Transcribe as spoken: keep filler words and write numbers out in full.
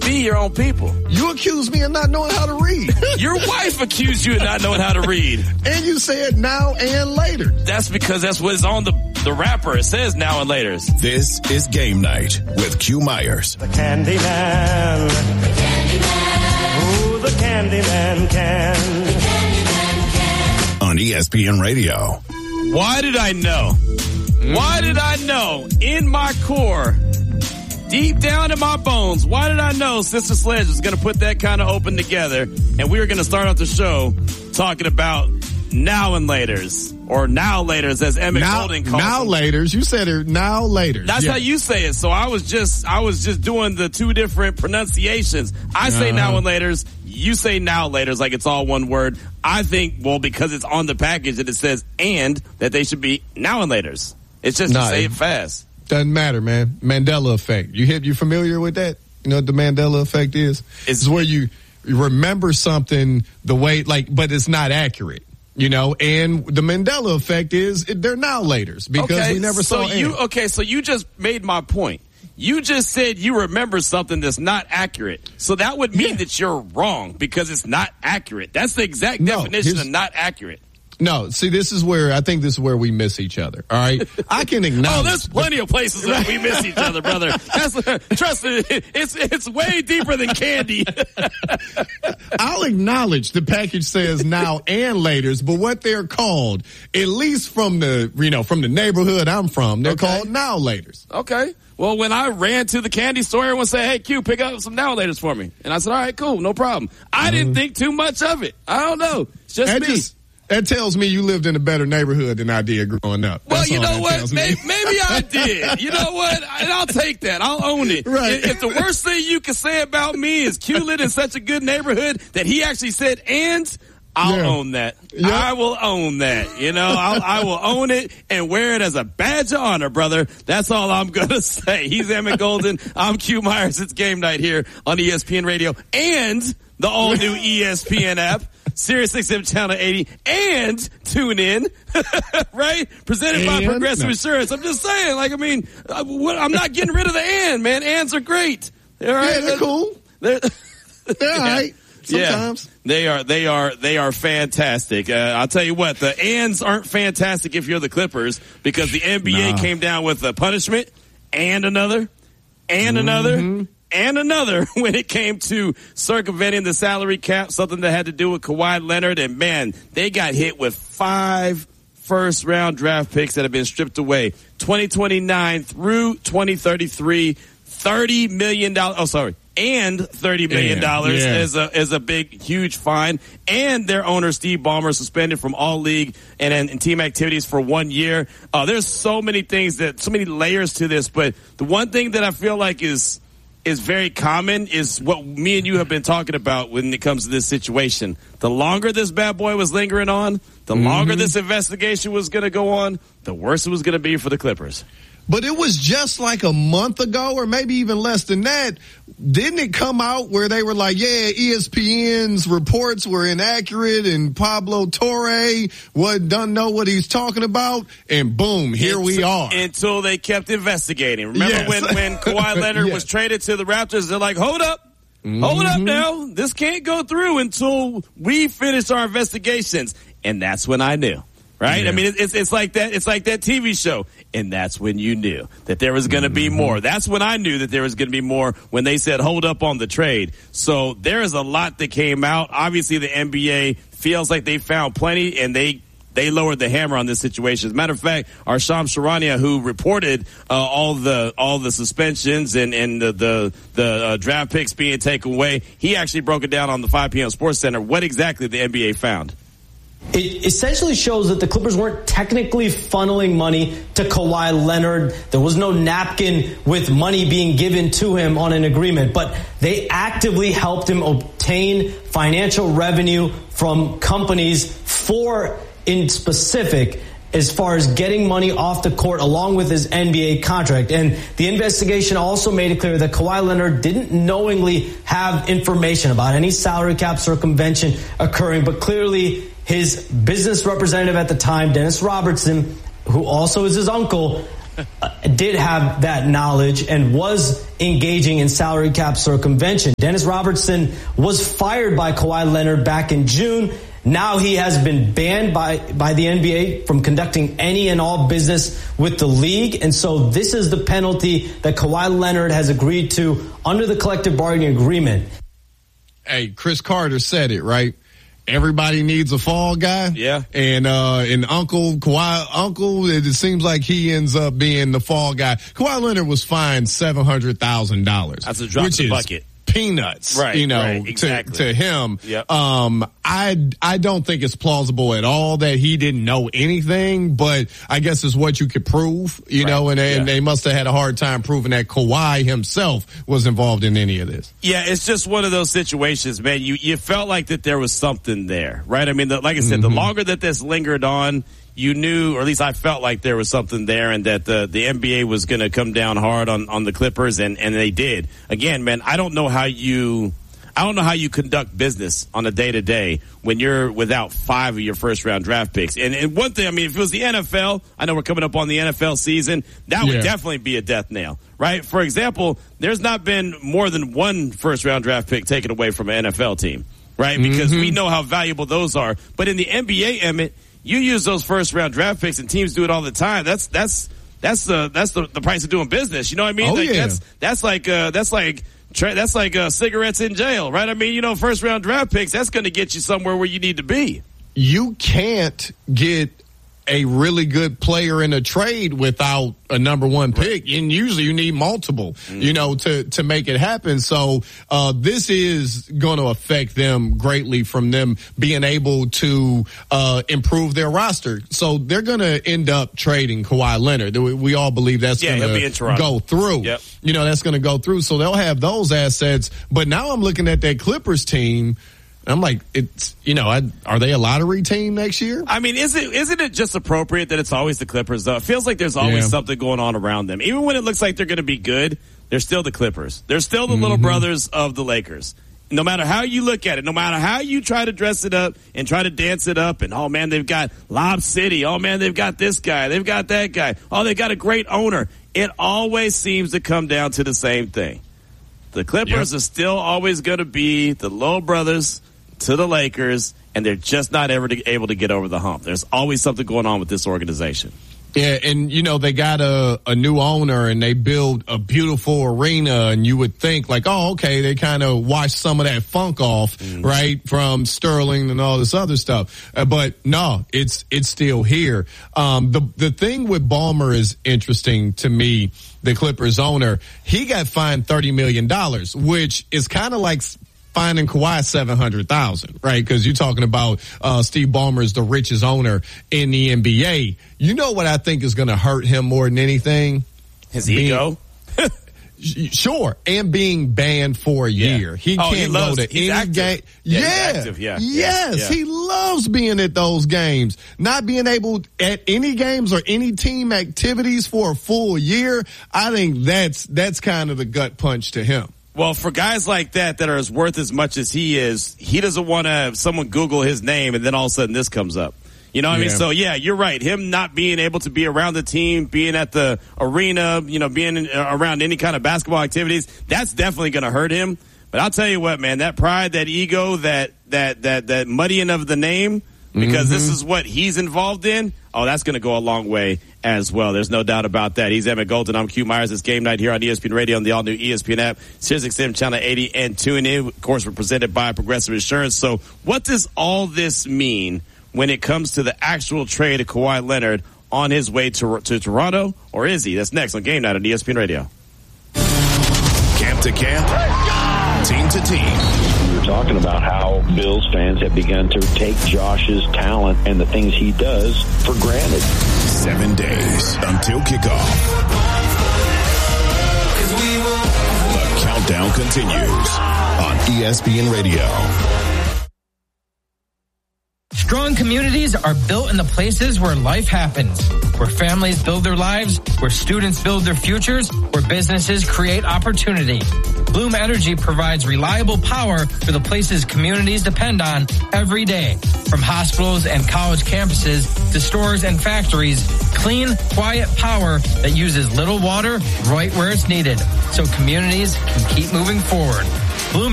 be your own people. You accuse me of not knowing how to read. Your wife accused you of not knowing how to read. And you said now and later. That's because that's what's on the, the wrapper. It says now and later. This is Game Night with Q Myers. The Candy Man. The Candy Man. Oh, the Candy Man can. The Candy Man can. On E S P N Radio. Why did I know? Why did I know in my core, deep down in my bones, why did I know Sister Sledge was going to put that kind of open together, and we were going to start off the show talking about now and laters, or now laters as Emmett now, Golden calls now them. Laters. You said it now laters. That's yeah. how you say it. So I was just, I was just doing the two different pronunciations. I say uh-huh. now and laters. You say now laters like it's all one word. I think, well, because it's on the package that it says and, that they should be now and laters. It's just no, to say it it fast. Doesn't matter, man. Mandela effect. You hit, you familiar with that? You know what the Mandela effect is? It's, it's where you, you remember something the way, like, but it's not accurate. You know, and the Mandela effect is they're now laters because okay, we never so saw you. and. Okay, so you just made my point. You just said you remember something that's not accurate. So that would mean yeah. that you're wrong because it's not accurate. That's the exact no, definition of not accurate. No, see, this is where I think this is where we miss each other. All right, I can acknowledge. Oh, there's plenty of places that we miss each other, brother. That's, trust me, it's it's way deeper than candy. I'll acknowledge the package says now and laters, but what they're called, at least from the you know from the neighborhood I'm from, they're okay. called now laters. Okay. Well, when I ran to the candy store, everyone said, "Hey, Q, pick up some now and laters for me," and I said, "All right, cool, no problem." I mm. didn't think too much of it. I don't know. It's just that me. Just, That tells me you lived in a better neighborhood than I did growing up. Well, That's you know what? Maybe, maybe I did. You know what? And I'll take that. I'll own it. Right. If the worst thing you can say about me is Q lived in such a good neighborhood that he actually said, and I'll yeah. own that. Yep. I will own that. You know, I'll, I will own it and wear it as a badge of honor, brother. That's all I'm going to say. He's Emmett Golden. I'm Q Myers. It's Game Night here on E S P N Radio and the all-new E S P N app. Sirius X M Channel eighty, and tune in, right? Presented and, by Progressive no. Insurance. I'm just saying, like, I mean, I, what, I'm not getting rid of the and, man. Ands are great. They're yeah, right. they're cool. They're, they're all right. Sometimes. Yeah, they are, they are, they are fantastic. Uh, I'll tell you what, the ands aren't fantastic if you're the Clippers because the N B A nah. came down with a punishment and another and mm-hmm. another. And another when it came to circumventing the salary cap, something that had to do with Kawhi Leonard. And, man, they got hit with five first-round draft picks that have been stripped away. twenty twenty-nine through twenty thirty-three, thirty million dollars. Oh, sorry. And thirty million dollars yeah, yeah. is a is a big, huge fine. And their owner, Steve Ballmer, suspended from all league and, and, and team activities for one year. Uh, there's so many things, that so many layers to this. But the one thing that I feel like is – is very common is what me and you have been talking about when it comes to this situation. The longer this bad boy was lingering on, the mm-hmm. longer this investigation was going to go on, the worse it was going to be for the Clippers. But it was just like a month ago, or maybe even less than that. Didn't it come out where they were like, yeah, E S P N's reports were inaccurate and Pablo Torre what doesn't know what he's talking about? And boom, here until, we are. Until they kept investigating. Remember yes. when, when Kawhi Leonard yes. was traded to the Raptors, they're like, hold up. Mm-hmm. Hold up now. This can't go through until we finish our investigations. And that's when I knew. Right? Yeah. I mean, it's, it's like that, it's like that T V show. And that's when you knew that there was going to be more. That's when I knew that there was going to be more when they said hold up on the trade. So there is a lot that came out. Obviously the N B A feels like they found plenty and they, they lowered the hammer on this situation. As a matter of fact, our Shams Charania, who reported, uh, all the, all the suspensions and, and the, the, the, uh, draft picks being taken away, he actually broke it down on the five p.m. Sports Center what exactly the N B A found. It essentially shows that the Clippers weren't technically funneling money to Kawhi Leonard. There was no napkin with money being given to him on an agreement, but they actively helped him obtain financial revenue from companies for, in specific, as far as getting money off the court along with his N B A contract. And the investigation also made it clear that Kawhi Leonard didn't knowingly have information about any salary cap circumvention occurring, but clearly his business representative at the time, Dennis Robertson, who also is his uncle, uh, did have that knowledge and was engaging in salary cap circumvention. Dennis Robertson was fired by Kawhi Leonard back in June. Now he has been banned by, by the N B A from conducting any and all business with the league. And so this is the penalty that Kawhi Leonard has agreed to under the collective bargaining agreement. Hey, Chris Carter said it, right? Everybody needs a fall guy. Yeah. And, uh, and Uncle, Kawhi, Uncle, it, it seems like he ends up being the fall guy. Kawhi Leonard was fined seven hundred thousand dollars. That's a drop in the bucket. Peanuts, right, you know, right, exactly. to, to him. Yep. Um, I, I don't think it's plausible at all that he didn't know anything, but I guess it's what you could prove, you right. know, and, and yeah. they must have had a hard time proving that Kawhi himself was involved in any of this. Yeah, it's just one of those situations, man. You, you felt like that there was something there, right? I mean, the, like I said, mm-hmm. the longer that this lingered on, you knew, or at least I felt like there was something there and that the, the N B A was going to come down hard on, on the Clippers, and, and they did. Again, man, I don't know how you, I don't know how you conduct business on a day to day when you're without five of your first round draft picks. And, and one thing, I mean, if it was the N F L, I know we're coming up on the N F L season, that yeah. would definitely be a death nail, right? For example, there's not been more than one first round draft pick taken away from an N F L team, right? Because mm-hmm. we know how valuable those are. But in the N B A, Emmett, you use those first round draft picks, and teams do it all the time. That's that's that's the that's the, the price of doing business. You know what I mean? Oh, like yeah. That's that's like uh, that's like tra- that's like uh, cigarettes in jail, right? I mean, you know, first round draft picks. That's going to get you somewhere where you need to be. You can't get a really good player in a trade without a number one pick. Right. And usually you need multiple, mm. you know, to, to make it happen. So, uh, this is going to affect them greatly from them being able to, uh, improve their roster. So they're going to end up trading Kawhi Leonard. We, we all believe that's yeah, going to go through. Yep. You know, that's going to go through. So they'll have those assets. But now I'm looking at that Clippers team. I'm like, it's, you know, I, are they a lottery team next year? I mean, is it, isn't it just appropriate that it's always the Clippers, though? It feels like there's always yeah. something going on around them. Even when it looks like they're going to be good, they're still the Clippers. They're still the mm-hmm. little brothers of the Lakers. No matter how you look at it, no matter how you try to dress it up and try to dance it up, and, oh, man, they've got Lob City. Oh, man, they've got this guy. They've got that guy. Oh, they got a great owner. It always seems to come down to the same thing. The Clippers yep. are still always going to be the little brothers to the Lakers, and they're just not ever to, able to get over the hump. There's always something going on with this organization. Yeah, and, you know, they got a, a new owner, and they build a beautiful arena, and you would think, like, oh, okay, they kind of washed some of that funk off, mm-hmm. right, from Sterling and all this other stuff. Uh, but, no, it's it's still here. Um, the, the thing with Ballmer is interesting to me, the Clippers owner. He got fined thirty million dollars, which is kind of like finding Kawhi seven hundred thousand, right? Because you're talking about uh Steve Ballmer is the richest owner in the N B A. You know what I think is going to hurt him more than anything? His being, ego. Sure, and being banned for a yeah. year. He oh, can't he loves, go to any active. game. Yeah, yeah. He's active. yeah, yes, yeah. he loves being at those games. Not being able at any games or any team activities for a full year. I think that's that's kind of the gut punch to him. Well, for guys like that that are as worth as much as he is, he doesn't want to have someone Google his name and then all of a sudden this comes up. You know what yeah. I mean? So, yeah, you're right. Him not being able to be around the team, being at the arena, you know, being in, around any kind of basketball activities, that's definitely going to hurt him. But I'll tell you what, man, that pride, that ego, that that that that muddying of the name, because mm-hmm. this is what he's involved in, oh, that's going to go a long way as well. There's no doubt about that. He's Emmett Golden. I'm Q Myers. It's Game Night here on E S P N Radio and the all-new E S P N app, SiriusXM Channel eighty, and tune in. Of course, we're presented by Progressive Insurance. So what does all this mean when it comes to the actual trade of Kawhi Leonard on his way to, to Toronto? Or is he? That's next on Game Night on E S P N Radio. Camp to camp, team to team. We were talking about how Bills fans have begun to take Josh's talent and the things he does for granted. Seven days until kickoff. The countdown continues on E S P N Radio. Strong communities are built in the places where life happens, where families build their lives, where students build their futures, where businesses create opportunity. Bloom Energy provides reliable power for the places communities depend on every day. From hospitals and college campuses to stores and factories, clean, quiet power that uses little water right where it's needed so communities can keep moving forward. Bloom